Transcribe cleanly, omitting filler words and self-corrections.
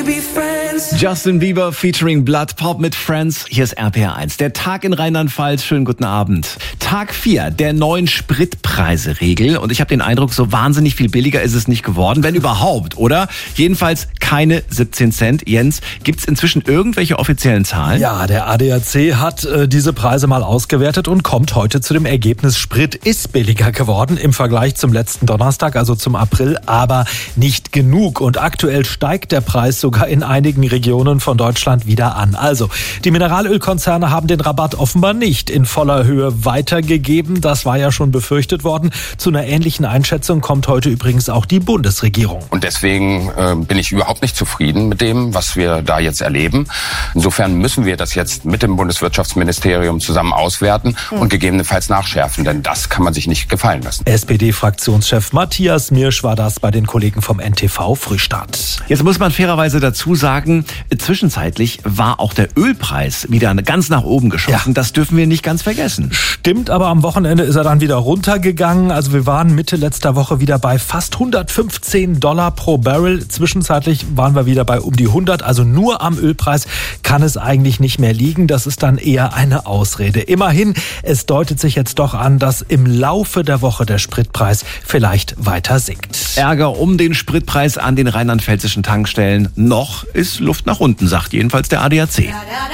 Justin Bieber featuring Blood Pop mit Friends. Hier ist RPR 1. Der Tag in Rheinland-Pfalz. Schönen guten Abend. Tag 4 der neuen Spritpreise-Regel. Und ich habe den Eindruck, so wahnsinnig viel billiger ist es nicht geworden, wenn überhaupt, oder? Jedenfalls keine 17 Cent. Jens, gibt's inzwischen irgendwelche offiziellen Zahlen? Ja, der ADAC hat diese Preise mal ausgewertet und kommt heute zu dem Ergebnis, Sprit ist billiger geworden im Vergleich zum letzten Donnerstag, also zum April, aber nicht genug. Und aktuell steigt der Preis sogar in einigen Regionen von Deutschland wieder an. Also, die Mineralölkonzerne haben den Rabatt offenbar nicht in voller Höhe weitergegeben. Das war ja schon befürchtet worden. Zu einer ähnlichen Einschätzung kommt heute übrigens auch die Bundesregierung. Und deswegen bin ich überhaupt nicht zufrieden mit dem, was wir da jetzt erleben. Insofern müssen wir das jetzt mit dem Bundeswirtschaftsministerium zusammen auswerten und gegebenenfalls nachschärfen, denn das kann man sich nicht gefallen lassen. SPD-Fraktionschef Matthias Mirsch war das bei den Kollegen vom NTV Frühstart. Jetzt muss man fairerweise dazu sagen, zwischenzeitlich war auch der Ölpreis wieder ganz nach oben geschossen. Ja. Das dürfen wir nicht ganz vergessen. Stimmt, aber am Wochenende ist er dann wieder runtergegangen. Also wir waren Mitte letzter Woche wieder bei fast $115 pro Barrel. Zwischenzeitlich waren wir wieder bei um die 100. Also nur am Ölpreis kann es eigentlich nicht mehr liegen. Das ist dann eher eine Ausrede. Immerhin, es deutet sich jetzt doch an, dass im Laufe der Woche der Spritpreis vielleicht weiter sinkt. Ärger um den Spritpreis an den rheinland-pfälzischen Tankstellen. Noch ist Luft nach unten, sagt jedenfalls der ADAC.